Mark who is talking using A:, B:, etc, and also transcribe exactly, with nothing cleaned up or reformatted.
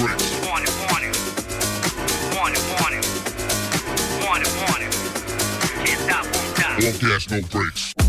A: brakes.
B: Warning, warning. Warning, warning. Warning, warning. Can't stop, won't stop.
A: All gas, no brakes.